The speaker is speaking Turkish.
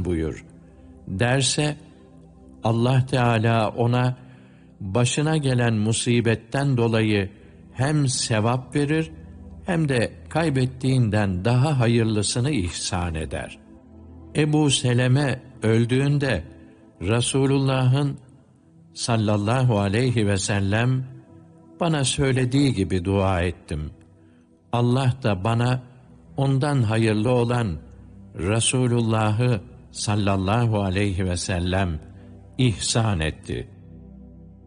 ihsan buyur derse, Allah Teala ona başına gelen musibetten dolayı hem sevap verir hem de kaybettiğinden daha hayırlısını ihsan eder. Ebu Seleme öldüğünde Resulullah'ın sallallahu aleyhi ve sellem bana söylediği gibi dua ettim. Allah da bana ondan hayırlı olan Resulullah'ı sallallahu aleyhi ve sellem ihsan etti.